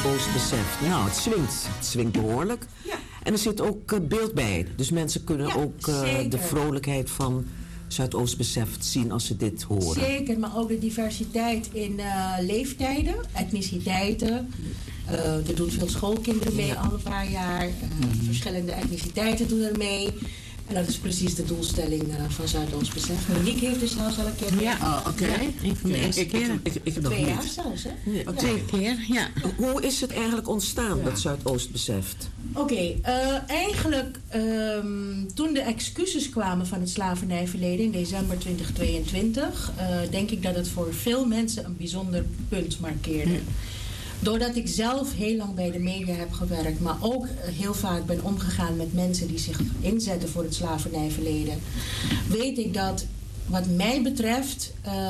Zuidoost beseft. Nou, het swingt behoorlijk. Ja. En er zit ook beeld bij. Dus mensen kunnen ook de vrolijkheid van Zuidoost beseft zien als ze dit horen. Zeker, maar ook de diversiteit in leeftijden, etniciteiten. Er doen veel schoolkinderen mee al een paar jaar. Verschillende etniciteiten doen er mee. En dat is precies de doelstelling van Zuidoost besef. Monique heeft er zelfs al een keer mee. Ja, oké. Een van de eerste keren. Ik nog 2 niet. jaar zelfs, hè? Ja. 2 keer, ja. Hoe is het eigenlijk ontstaan, dat Zuidoost beseft? Oké, eigenlijk toen de excuses kwamen van het slavernijverleden in december 2022... denk ik dat het voor veel mensen een bijzonder punt markeerde. Doordat ik zelf heel lang bij de media heb gewerkt, maar ook heel vaak ben omgegaan met mensen die zich inzetten voor het slavernijverleden, weet ik dat wat mij betreft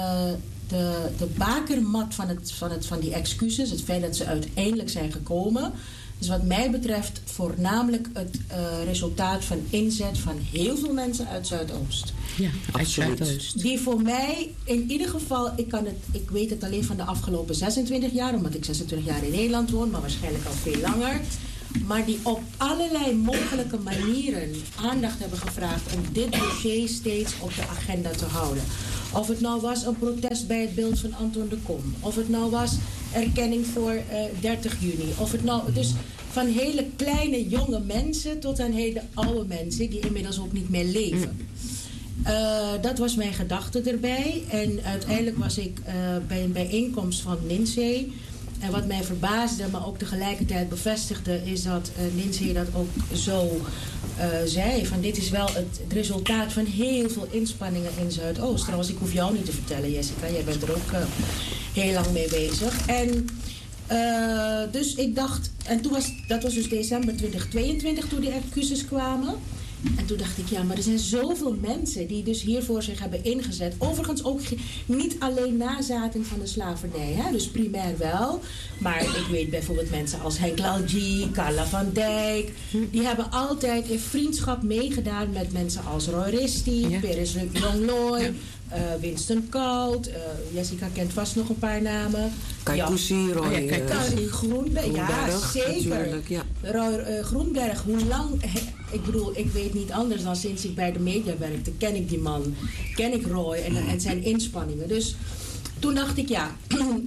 de bakermat van die excuses, het feit dat ze uiteindelijk zijn gekomen, is wat mij betreft voornamelijk het resultaat van inzet van heel veel mensen uit Zuidoost. Ja, absoluut. Zuidoost. Die voor mij, in ieder geval, ik weet het alleen van de afgelopen 26 jaar, omdat ik 26 jaar in Nederland woon, maar waarschijnlijk al veel langer. Maar die op allerlei mogelijke manieren aandacht hebben gevraagd om dit dossier steeds op de agenda te houden. Of het nou was een protest bij het beeld van Anton de Kom. Of het nou was erkenning voor 30 juni. Of het nou, dus van hele kleine jonge mensen tot aan hele oude mensen die inmiddels ook niet meer leven. Dat was mijn gedachte erbij. En uiteindelijk was ik bij een bijeenkomst van Lindsay. En wat mij verbaasde, maar ook tegelijkertijd bevestigde, is dat Lindsay dat ook zo zei. Van dit is wel het resultaat van heel veel inspanningen in Zuidoost. Trouwens, ik hoef jou niet te vertellen, Jessica. Jij bent er ook heel lang mee bezig. En dus ik dacht, en dat was dus december 2022 toen die excuses kwamen. En toen dacht ik, ja, maar er zijn zoveel mensen die dus hiervoor zich hebben ingezet. Overigens ook niet alleen nazaten van de slavernij, hè? Dus primair wel. Maar ik weet bijvoorbeeld mensen als Henk Lalji, Carla van Dijk. Die hebben altijd in vriendschap meegedaan met mensen als Roy Risti, Peres Jongloy, Winston Koud. Jessica kent vast nog een paar namen. Kaikousi, Roy Groenberg, ja, zeker. Ja. Roy Groenberg, hoe lang... Ik bedoel, ik weet niet anders dan sinds ik bij de media werkte, ken ik die man. Ken ik Roy en zijn inspanningen. Dus toen dacht ik, ja,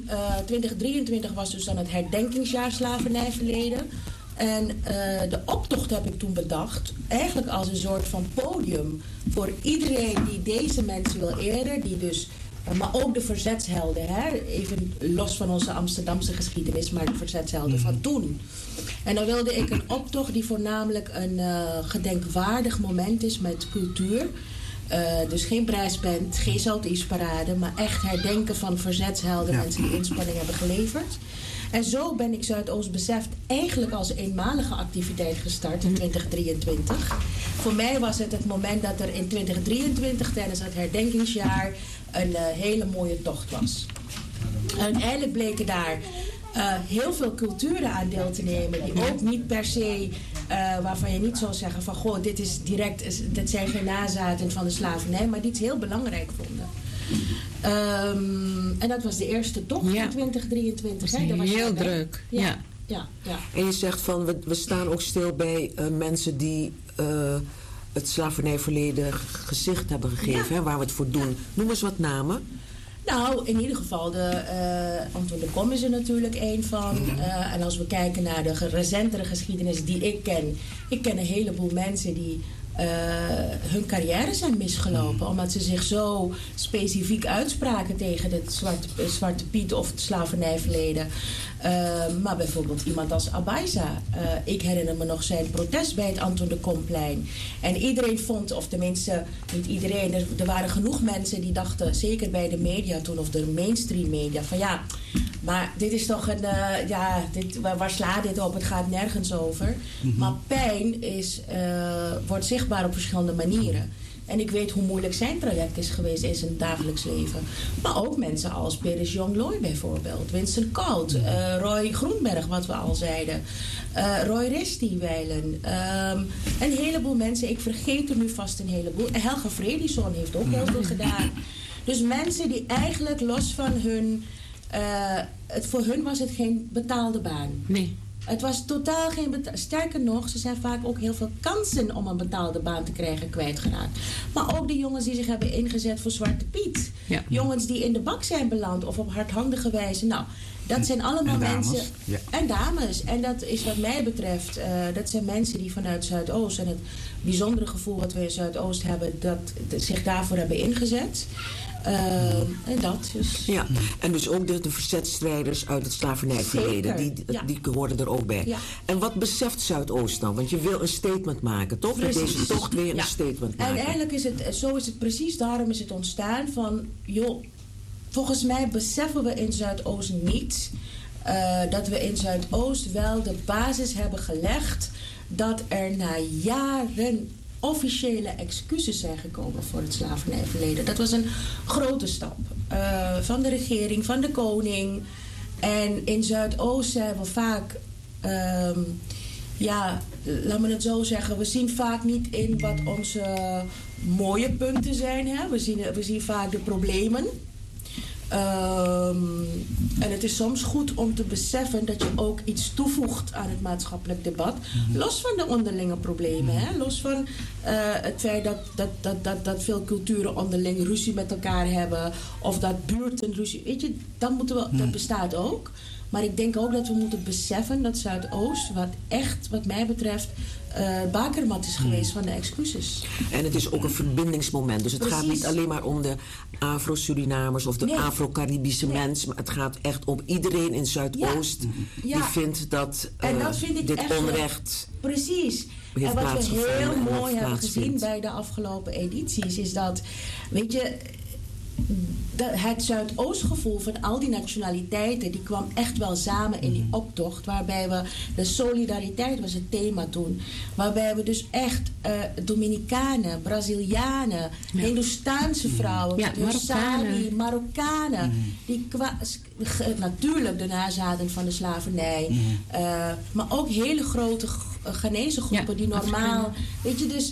2023 was dus dan het herdenkingsjaar slavernijverleden. En de optocht heb ik toen bedacht, eigenlijk als een soort van podium voor iedereen die deze mensen wil eren, die dus... Maar ook de verzetshelden, hè? Even los van onze Amsterdamse geschiedenis, maar de verzetshelden van toen. En dan wilde ik een optocht die voornamelijk een gedenkwaardig moment is met cultuur. Dus geen prijsband, geen Zoutiesparade, maar echt herdenken van verzetshelden, mensen die inspanning hebben geleverd. En zo ben ik Zuidoost beseft eigenlijk als eenmalige activiteit gestart in 2023. Voor mij was het moment dat er in 2023 tijdens het herdenkingsjaar een hele mooie tocht was. Uiteindelijk bleken daar heel veel culturen aan deel te nemen die ook niet per se, waarvan je niet zou zeggen van goh, dit is direct, dit zijn geen nazaten van de slavernij, maar die het heel belangrijk vonden. En dat was de eerste tocht in 2023. Dat was heel druk. Ja. En je zegt van we staan ook stil bij mensen die het slavernijverleden gezicht hebben gegeven, hè, waar we het voor doen. Noem eens wat namen. Nou, in ieder geval, Anton de Kom is er natuurlijk één van. En als we kijken naar de recentere geschiedenis die ik ken een heleboel mensen die hun carrière zijn misgelopen. Omdat ze zich zo specifiek uitspraken tegen het Zwarte Piet of het slavernijverleden. Maar bijvoorbeeld iemand als Abaisa. Ik herinner me nog zijn protest bij het Anton de Komplein. En iedereen vond, of tenminste niet iedereen, er waren genoeg mensen die dachten, zeker bij de media toen of de mainstream media, van ja, maar dit is toch een, waar slaat dit op? Het gaat nergens over. Maar pijn wordt zichtbaar op verschillende manieren. En ik weet hoe moeilijk zijn traject is geweest in zijn dagelijks leven. Maar ook mensen als Peres Jongloy bijvoorbeeld. Winston Koud. Roy Groenberg, wat we al zeiden. Roy Risti wijlen. Een heleboel mensen. Ik vergeet er nu vast een heleboel. Helga Fredison heeft ook heel veel gedaan. Dus mensen die eigenlijk los van hun Voor hun was het geen betaalde baan. Nee. Het was totaal geen sterker nog, ze zijn vaak ook heel veel kansen om een betaalde baan te krijgen kwijtgeraakt. Maar ook de jongens die zich hebben ingezet voor Zwarte Piet. Ja. Jongens die in de bak zijn beland of op hardhandige wijze. Nou, dat zijn allemaal en dames. mensen. Ja. En dames. En dat is wat mij betreft, dat zijn mensen die vanuit Zuidoost en het bijzondere gevoel wat we in Zuidoost hebben, dat zich daarvoor hebben ingezet. En dat dus. Ja, en dus ook de verzetstrijders uit het slavernijverleden, die hoorden er ook bij. Ja. En wat beseft Zuidoost dan? Want je wil een statement maken, toch? Met deze tocht weer een statement maken. En eigenlijk is het precies, daarom is het ontstaan van, joh, volgens mij beseffen we in Zuidoost niet dat we in Zuidoost wel de basis hebben gelegd dat er na jaren officiële excuses zijn gekomen voor het slavernijverleden. Dat was een grote stap van de regering, van de koning. En in Zuidoost zijn we vaak, laat me het zo zeggen, we zien vaak niet in wat onze mooie punten zijn. Hè? We zien vaak de problemen. En het is soms goed om te beseffen dat je ook iets toevoegt aan het maatschappelijk debat. Los van de onderlinge problemen. Hè? Los van het feit dat veel culturen onderling ruzie met elkaar hebben. Of dat buurten ruzie. Weet je, dat bestaat ook. Maar ik denk ook dat we moeten beseffen dat Zuidoost, wat mij betreft, bakermat is geweest van de excuses. En het is ook een verbindingsmoment. Dus het gaat niet alleen maar om de Afro-Surinamers of de Afro-Caribische mens. Maar het gaat echt om iedereen in Zuidoost die vindt dat, dit onrecht. Precies. En wat we heel mooi hebben gezien bij de afgelopen edities is dat, weet je, het Zuidoostgevoel van al die nationaliteiten, die kwam echt wel samen in die optocht, waarbij we, de solidariteit was het thema toen, waarbij we dus echt Dominicanen, Brazilianen, Hindoestaanse vrouwen, Marokkanen, die natuurlijk de nazaten van de slavernij, maar ook hele grote Ghanese groepen die normaal, weet je, dus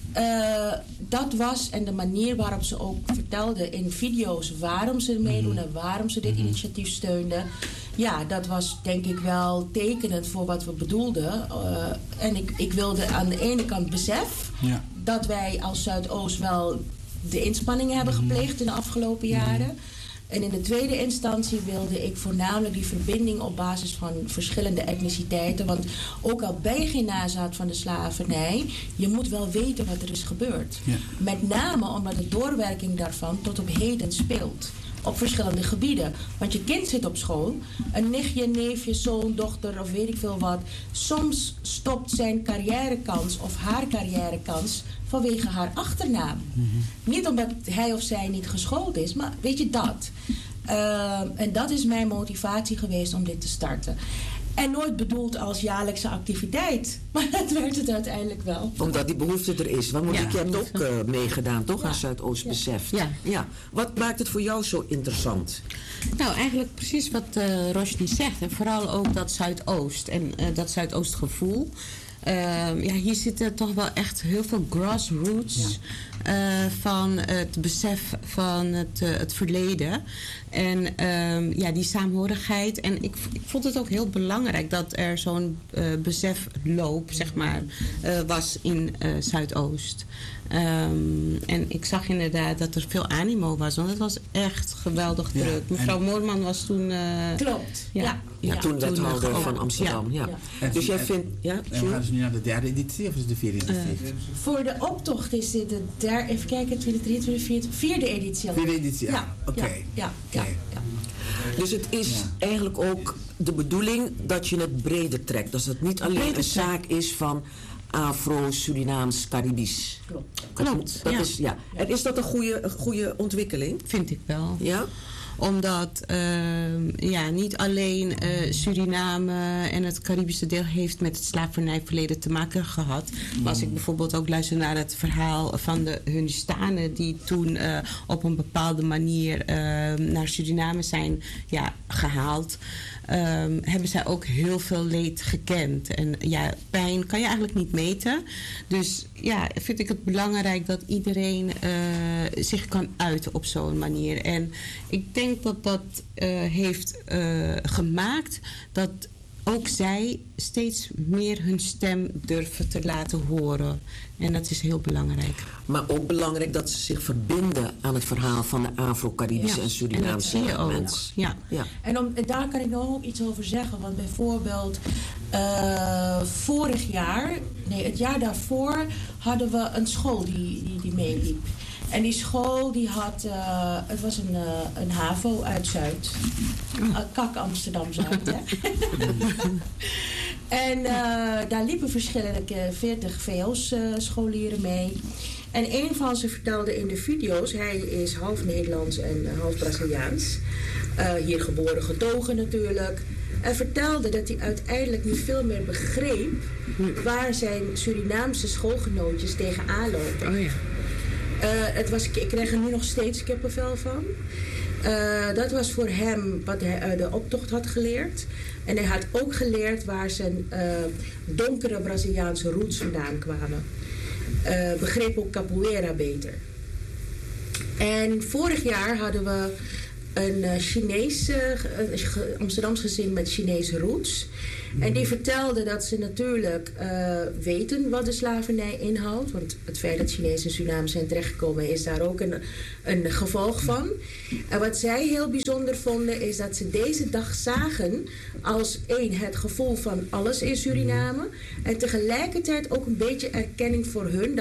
dat was, en de manier waarop ze ook vertelden in video's waarom ze meedoen en waarom ze dit initiatief steunden. Ja, dat was denk ik wel tekenend voor wat we bedoelden. En ik wilde aan de ene kant besef dat wij als Zuidoost wel de inspanningen hebben gepleegd in de afgelopen jaren. En in de tweede instantie wilde ik voornamelijk die verbinding op basis van verschillende etniciteiten. Want ook al ben je geen nazaat van de slavernij, je moet wel weten wat er is gebeurd. Ja. Met name omdat de doorwerking daarvan tot op heden speelt. Op verschillende gebieden. Want je kind zit op school, een nichtje, neefje, zoon, dochter of weet ik veel wat. Soms stopt zijn carrièrekans of haar carrièrekans vanwege haar achternaam. Niet omdat hij of zij niet geschoold is, maar weet je dat. En dat is mijn motivatie geweest om dit te starten. En nooit bedoeld als jaarlijkse activiteit. Maar dat werd het uiteindelijk wel. Omdat die behoefte er is. Want Monique, je hebt ook meegedaan, toch? Aan Zuidoost Beseft. Ja. Wat maakt het voor jou zo interessant? Nou, eigenlijk precies wat Roshni zegt. En vooral ook dat Zuidoost. En dat Zuidoostgevoel. Hier zitten toch wel echt heel veel grassroots van het besef van het verleden. En die saamhorigheid. En ik vond het ook heel belangrijk dat er zo'n besefloop, zeg maar, was in Zuidoost. En ik zag inderdaad dat er veel animo was, want het was echt geweldig druk. Mevrouw Moorman was toen... Klopt, toen wethouder van Amsterdam. Ja. Dus jij vindt... En gaan ze nu naar de derde editie of is het de vierde editie? Voor de optocht is dit de derde, even kijken, 2023, vierde editie. Vierde editie, oké. Ja. Dus het is eigenlijk ook de bedoeling dat je het breder trekt. Dat het niet alleen een zaak is van Afro, Surinaams, Caribisch. Klopt. En is dat een goede ontwikkeling? Vind ik wel. Ja? Omdat niet alleen Suriname en het Caribische deel heeft met het slavernijverleden te maken gehad. Maar als ik bijvoorbeeld ook luister naar het verhaal van de Hindoestanen die toen op een bepaalde manier naar Suriname zijn gehaald. Hebben zij ook heel veel leed gekend. En pijn kan je eigenlijk niet meten. Dus vind ik het belangrijk dat iedereen zich kan uiten op zo'n manier. En ik denk denk dat dat heeft gemaakt dat ook zij steeds meer hun stem durven te laten horen. En dat is heel belangrijk. Maar ook belangrijk dat ze zich verbinden aan het verhaal van de Afro-Caribische en Surinaamse mensen. Ja. En daar kan ik nog ook iets over zeggen. Want bijvoorbeeld het jaar daarvoor hadden we een school die meeliep. En die school die had, het was een HAVO uit Zuid. Kak Amsterdam-Zuid, hè. En daar liepen verschillende 40 VO-scholieren mee. En een van ze vertelde in de video's, hij is half Nederlands en half Braziliaans. Hier geboren, getogen natuurlijk. En vertelde dat hij uiteindelijk niet veel meer begreep waar zijn Surinaamse schoolgenootjes tegenaan lopen. Oh ja. Ik krijg er nu nog steeds kippenvel van. Dat was voor hem wat hij uit de optocht had geleerd. En hij had ook geleerd waar zijn donkere Braziliaanse roots vandaan kwamen. Begreep ook capoeira beter. En vorig jaar hadden we een Amsterdams gezin met Chinese roots. En die vertelde dat ze natuurlijk weten wat de slavernij inhoudt. Want het feit dat Chinezen in Suriname zijn terechtgekomen is daar ook een gevolg van. En wat zij heel bijzonder vonden is dat ze deze dag zagen als het gevoel van alles in Suriname. En tegelijkertijd ook een beetje erkenning voor hun.